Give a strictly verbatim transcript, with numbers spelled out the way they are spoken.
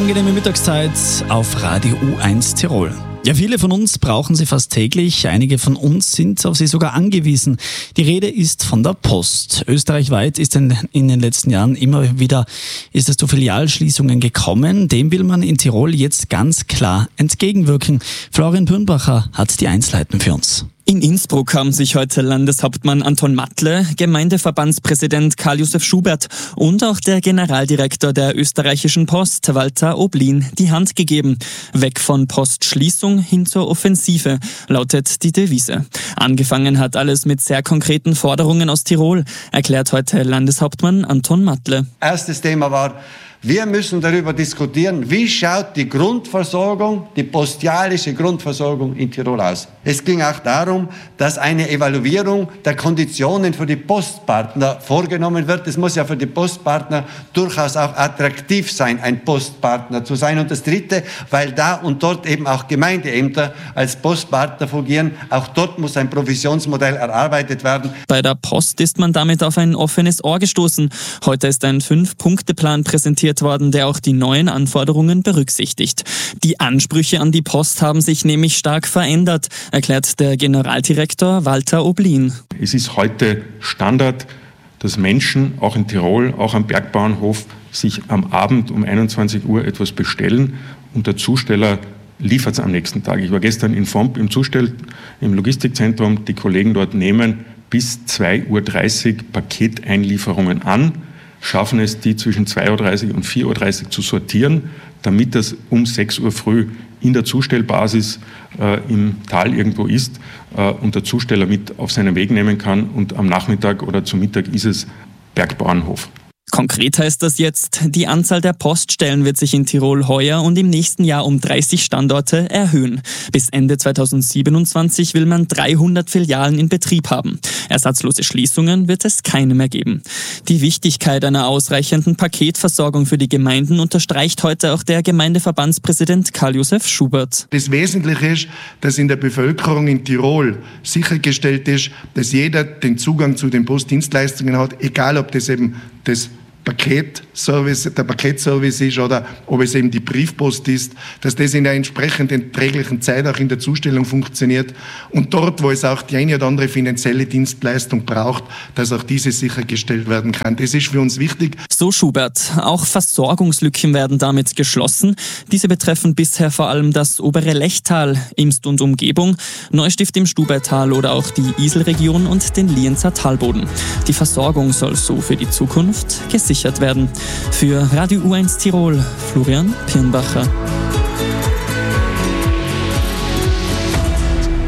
angenehme Mittagszeit auf Radio U eins Tirol. Ja, viele von uns brauchen sie fast täglich. Einige von uns sind auf sie sogar angewiesen. Die Rede ist von der Post. Österreichweit ist in, in den letzten Jahren immer wieder ist es zu Filialschließungen gekommen. Dem will man in Tirol jetzt ganz klar entgegenwirken. Florian Pürnbacher hat die Einzelheiten für uns. In Innsbruck haben sich heute Landeshauptmann Anton Matle, Gemeindeverbandspräsident Karl-Josef Schubert und auch der Generaldirektor der österreichischen Post, Walter Oblin, die Hand gegeben. Weg von Postschließung hin zur Offensive, lautet die Devise. Angefangen hat alles mit sehr konkreten Forderungen aus Tirol, erklärt heute Landeshauptmann Anton Matle. Erstes Thema war, wir müssen darüber diskutieren, wie schaut die Grundversorgung, die postialische Grundversorgung in Tirol aus. Es ging auch darum, dass eine Evaluierung der Konditionen für die Postpartner vorgenommen wird. Es muss ja für die Postpartner durchaus auch attraktiv sein, ein Postpartner zu sein. Und das Dritte, weil da und dort eben auch Gemeindeämter als Postpartner fungieren, auch dort muss ein Provisionsmodell erarbeitet werden. Bei der Post ist man damit auf ein offenes Ohr gestoßen. Heute ist ein Fünf-Punkte-Plan präsentiert worden, der auch die neuen Anforderungen berücksichtigt. Die Ansprüche an die Post haben sich nämlich stark verändert, erklärt der Generaldirektor Walter Oblin. Es ist heute Standard, dass Menschen, auch in Tirol, auch am Bergbauernhof, sich am Abend um einundzwanzig Uhr etwas bestellen und der Zusteller liefert es am nächsten Tag. Ich war gestern in Fomp im Zustell, im Logistikzentrum. Die Kollegen dort nehmen bis zwei Uhr dreißig Paketeinlieferungen an, schaffen es, die zwischen zwei Uhr dreißig und vier Uhr dreißig zu sortieren, damit das um sechs Uhr früh in der Zustellbasis äh, im Tal irgendwo ist äh, und der Zusteller mit auf seinen Weg nehmen kann und am Nachmittag oder zum Mittag ist es Bergbauernhof. Konkret heißt das jetzt, die Anzahl der Poststellen wird sich in Tirol heuer und im nächsten Jahr um dreißig Standorte erhöhen. Bis Ende zweitausendsiebenundzwanzig will man dreihundert Filialen in Betrieb haben. Ersatzlose Schließungen wird es keine mehr geben. Die Wichtigkeit einer ausreichenden Paketversorgung für die Gemeinden unterstreicht heute auch der Gemeindeverbandspräsident Karl-Josef Schubert. Das Wesentliche ist, dass in der Bevölkerung in Tirol sichergestellt ist, dass jeder den Zugang zu den Postdienstleistungen hat, egal ob das eben das Paketservice, der Paketservice ist oder ob es eben die Briefpost ist, dass das in der entsprechenden träglichen Zeit auch in der Zustellung funktioniert und dort, wo es auch die eine oder andere finanzielle Dienstleistung braucht, dass auch diese sichergestellt werden kann. Das ist für uns wichtig. So Schubert. Auch Versorgungslücken werden damit geschlossen. Diese betreffen bisher vor allem das obere Lechtal, Imst und Umgebung, Neustift im Stubaital oder auch die Iselregion und den Lienzer Talboden. Die Versorgung soll so für die Zukunft gesichert werden. Für Radio U eins Tirol, Florian Pürnbacher.